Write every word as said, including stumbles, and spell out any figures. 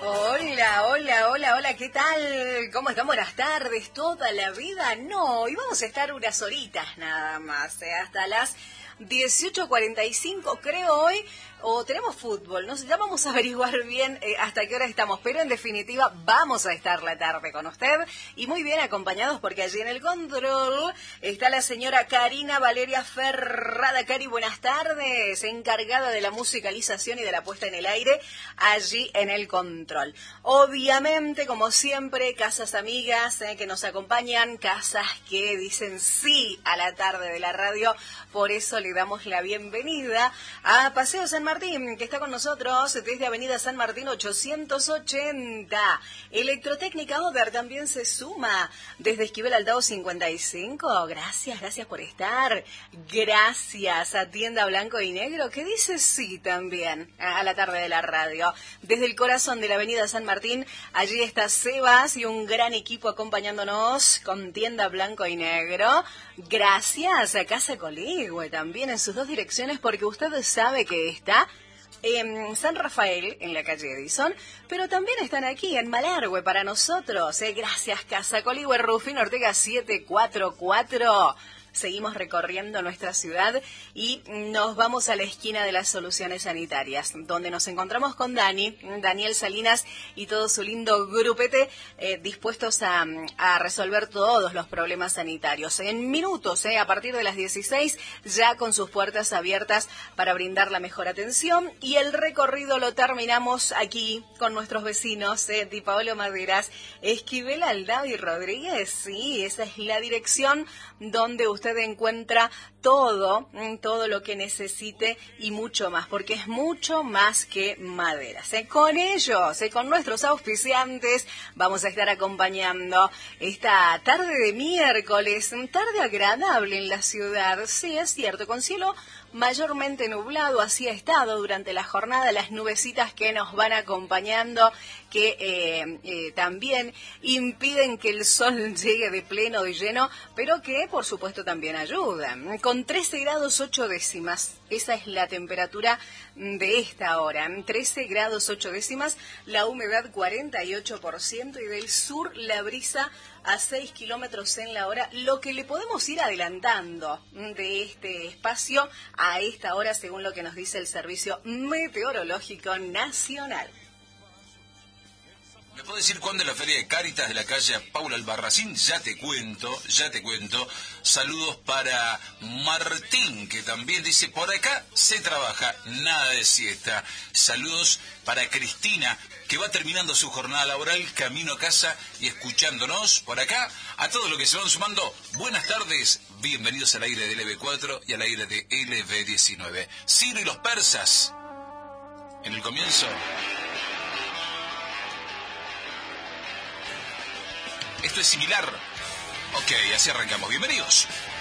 Hola, hola, hola, hola, ¿qué tal? ¿Cómo están? Buenas tardes, ¿toda la vida? No, y vamos a estar unas horitas nada más, ¿eh? Hasta las dieciocho cuarenta y cinco creo hoy, o tenemos fútbol, no sé, ya vamos a averiguar bien eh, hasta qué hora estamos, pero en definitiva vamos a estar la tarde con usted y muy bien acompañados porque allí en el control está la señora Karina Valeria Ferrada. Cari, buenas tardes, encargada de la musicalización y de la puesta en el aire allí en el control. Obviamente, como siempre, casas amigas eh, que nos acompañan, casas que dicen sí a la tarde de la radio, por eso le damos la bienvenida a Paseo San Martín, que está con nosotros desde Avenida San Martín ochocientos ochenta. Electrotécnica Oder también se suma desde Esquivel Aldao cincuenta y cinco. Gracias, gracias por estar. Gracias a Tienda Blanco y Negro, que dice sí también a la tarde de la radio. Desde el corazón de la Avenida San Martín, allí está Sebas y un gran equipo acompañándonos con Tienda Blanco y Negro. Gracias a Casa Coligüe también en sus dos direcciones, porque usted sabe que está en San Rafael, en la calle Edison, pero también están aquí en Malargüe para nosotros. ¿eh? Gracias, Casa Coligüe, Rufino Ortega setecientos cuarenta y cuatro. Seguimos recorriendo nuestra ciudad y nos vamos a la esquina de las soluciones sanitarias, donde nos encontramos con Dani, Daniel Salinas y todo su lindo grupete eh, dispuestos a, a resolver todos los problemas sanitarios. En minutos, eh, a partir de las dieciséis, ya con sus puertas abiertas para brindar la mejor atención. Y el recorrido lo terminamos aquí con nuestros vecinos, eh, Di Paolo Maderas, Esquivel Aldao y Rodríguez. Sí, esa es la dirección donde usted encuentra todo, todo lo que necesite y mucho más, porque es mucho más que maderas. ¿eh? Con ellos, ¿eh? con nuestros auspiciantes, vamos a estar acompañando esta tarde de miércoles, una tarde agradable en la ciudad. Sí, es cierto, con cielo mayormente nublado, así ha estado durante la jornada, las nubecitas que nos van acompañando, que eh, eh, también impiden que el sol llegue de pleno, de lleno, pero que por supuesto también ayudan. Con trece grados ocho décimas, esa es la temperatura de esta hora, trece grados ocho décimas, la humedad cuarenta y ocho por ciento y del sur la brisa a seis kilómetros en la hora, lo que le podemos ir adelantando de este espacio a esta hora, según lo que nos dice el Servicio Meteorológico Nacional. ¿Me puedo decir cuándo es la Feria de Cáritas de la calle Paula Albarracín? Ya te cuento, ya te cuento. Saludos para Martín, que también dice, por acá se trabaja, nada de siesta. Saludos para Cristina, que va terminando su jornada laboral, camino a casa y escuchándonos por acá. A todos los que se van sumando, buenas tardes, bienvenidos al aire de L B cuatro y al aire de L B diecinueve. Ciro y los persas, en el comienzo. Esto es similar. Ok, así arrancamos. Bienvenidos.